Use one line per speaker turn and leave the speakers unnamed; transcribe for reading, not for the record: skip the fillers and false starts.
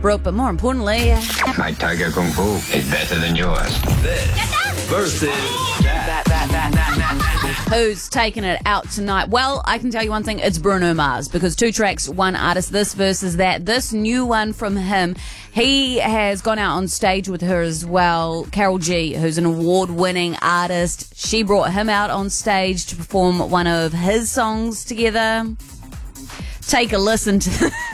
Brooke, but more importantly,
My Tiger Kung Fu is better than yours.
This versus that.
who's taking it out tonight? Well, I can tell you one thing, it's Bruno Mars, because 2 tracks, 1 artist, this versus that. This new one from him, he has gone out on stage with her as well. Carol G, who's an award-winning artist, she brought him out on stage to perform one of his songs together. Take a listen to